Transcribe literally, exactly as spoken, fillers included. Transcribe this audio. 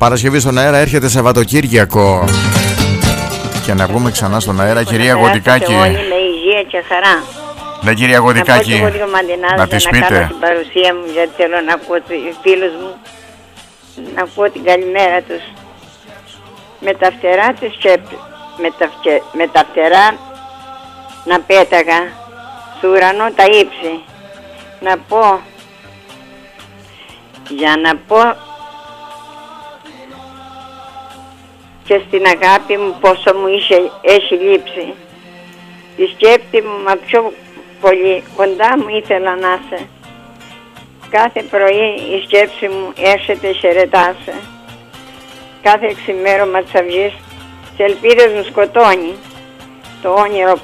Παρασκευή στον αέρα, έρχεται Σαββατοκύριακο. Και να βγούμε ξανά στον αέρα, κυρία Γοντικάκη. Όλοι με υγεία και χαρά. Ναι, κυρία Γοντικάκη, να, να, να τις να πείτε. Να κάνω την παρουσία μου, γιατί θέλω να ακούω τους φίλους μου, να ακούω την καλημέρα τους. Με τα φτερά της και με τα, με τα φτερά να πέταγα στο ουρανό τα ύψη. Να πω, για να πω και στην αγάπη μου πόσο μου είχε, έχει λείψει. Τη σκέπτη μου, μα πιο πολύ κοντά μου ήθελα να είσαι. Κάθε πρωί η σκέψη μου έρχεται χαιρετάσαι. Κάθε ξημέρωμα της αυγής τις ελπίδες μου σκοτώνει. Το όνειρο